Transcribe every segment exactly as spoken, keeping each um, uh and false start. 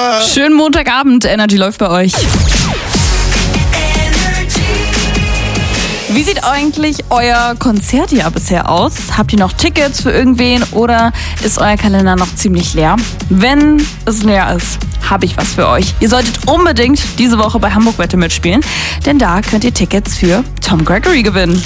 Schönen Montagabend, Energy läuft bei euch. Wie sieht eigentlich euer Konzertjahr bisher aus? Habt ihr noch Tickets für irgendwen oder ist euer Kalender noch ziemlich leer? Wenn es leer ist, habe ich was für euch. Ihr solltet unbedingt diese Woche bei Hamburg Wette mitspielen, denn da könnt ihr Tickets für Tom Gregory gewinnen.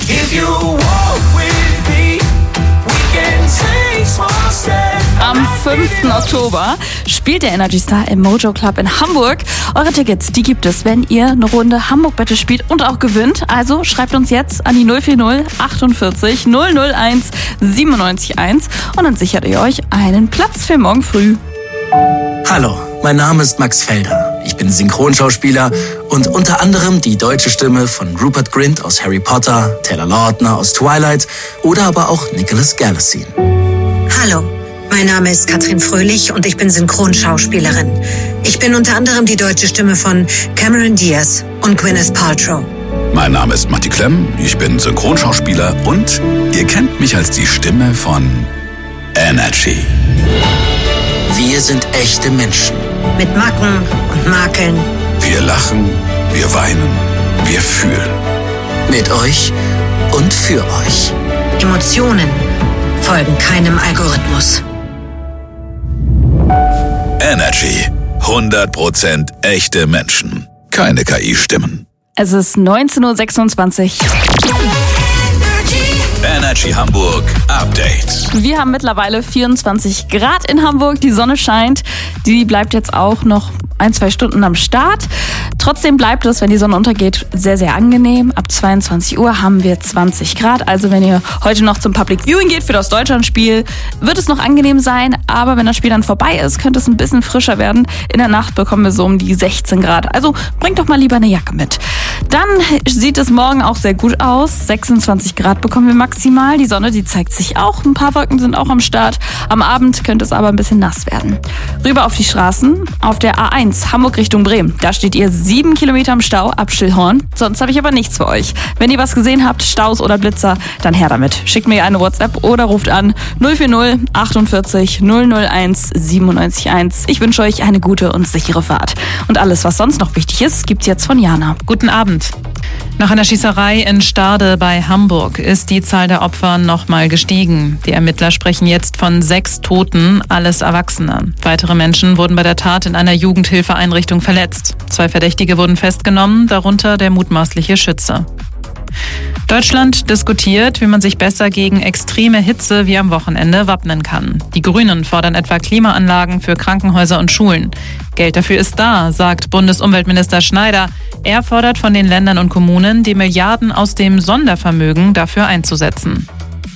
Am fünften Oktober spielt der Energy Star im Mojo Club in Hamburg. Eure Tickets, die gibt es, wenn ihr eine Runde Hamburg Wette spielt und auch gewinnt. Also schreibt uns jetzt an die null vier null achtundvierzig null null eins siebenundneunzig eins und dann sichert ihr euch einen Platz für morgen früh. Hallo, mein Name ist Max Felder. Ich bin Synchronschauspieler und unter anderem die deutsche Stimme von Rupert Grint aus Harry Potter, Taylor Lautner aus Twilight oder aber auch Nicholas Galitzine. Hallo, mein Name ist Katrin Fröhlich und ich bin Synchronschauspielerin. Ich bin unter anderem die deutsche Stimme von Cameron Diaz und Gwyneth Paltrow. Mein Name ist Matti Klemm, ich bin Synchronschauspieler und ihr kennt mich als die Stimme von Energy. Wir sind echte Menschen. Mit Macken und Makeln. Wir lachen, wir weinen, wir fühlen. Mit euch und für euch. Emotionen folgen keinem Algorithmus. Energy. hundert Prozent echte Menschen. Keine K I-Stimmen. Es ist neunzehn Uhr sechsundzwanzig. Energy Hamburg Update. Wir haben mittlerweile vierundzwanzig Grad in Hamburg. Die Sonne scheint. Die bleibt jetzt auch noch ein, zwei Stunden am Start. Trotzdem bleibt es, wenn die Sonne untergeht, sehr, sehr angenehm. Ab zweiundzwanzig Uhr haben wir zwanzig Grad. Also wenn ihr heute noch zum Public Viewing geht für das Deutschlandspiel, wird es noch angenehm sein. Aber wenn das Spiel dann vorbei ist, könnte es ein bisschen frischer werden. In der Nacht bekommen wir so um die sechzehn Grad. Also bringt doch mal lieber eine Jacke mit. Dann sieht es morgen auch sehr gut aus. sechsundzwanzig Grad bekommen wir maximal. Die Sonne, die zeigt sich auch. Ein paar Wolken sind auch am Start. Am Abend könnte es aber ein bisschen nass werden. Rüber auf die Straßen. Auf der A eins, Hamburg Richtung Bremen. Da steht ihr sieben Kilometer im Stau ab Schillhorn. Sonst habe ich aber nichts für euch. Wenn ihr was gesehen habt, Staus oder Blitzer, dann her damit. Schickt mir eine WhatsApp oder ruft an null vier null achtundvierzig null null eins siebenundneunzig eins. Ich wünsche euch eine gute und sichere Fahrt. Und alles, was sonst noch wichtig ist, gibt's jetzt von Jana. Guten Abend. Nach einer Schießerei in Stade bei Hamburg ist die Zahl der Opfer nochmal gestiegen. Die Ermittler sprechen jetzt von sechs Toten, alles Erwachsene. Weitere Menschen wurden bei der Tat in einer Jugendhilfeeinrichtung verletzt. Zwei Verdächtige wurden festgenommen, darunter der mutmaßliche Schütze. Deutschland diskutiert, wie man sich besser gegen extreme Hitze wie am Wochenende wappnen kann. Die Grünen fordern etwa Klimaanlagen für Krankenhäuser und Schulen. Geld dafür ist da, sagt Bundesumweltminister Schneider. Er fordert von den Ländern und Kommunen, die Milliarden aus dem Sondervermögen dafür einzusetzen.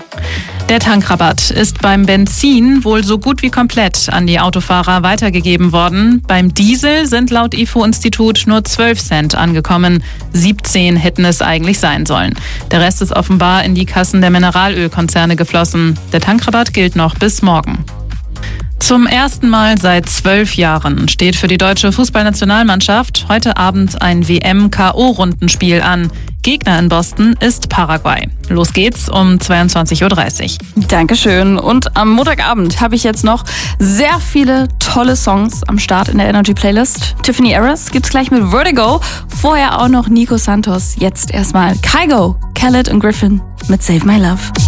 Der Tankrabatt ist beim Benzin wohl so gut wie komplett an die Autofahrer weitergegeben worden. Beim Diesel sind laut I F O-Institut nur zwölf Cent angekommen. siebzehn hätten es eigentlich sein sollen. Der Rest ist offenbar in die Kassen der Mineralölkonzerne geflossen. Der Tankrabatt gilt noch bis morgen. Zum ersten Mal seit zwölf Jahren steht für die deutsche Fußballnationalmannschaft heute Abend ein W M-K O-Rundenspiel an. Gegner in Boston ist Paraguay. Los geht's um zweiundzwanzig Uhr dreißig. Dankeschön. Und am Montagabend habe ich jetzt noch sehr viele tolle Songs am Start in der Energy Playlist. Tiffany Harris gibt's gleich mit Vertigo. Vorher auch noch Nico Santos. Jetzt erstmal Kygo, Khaled und Griffin mit Save My Love.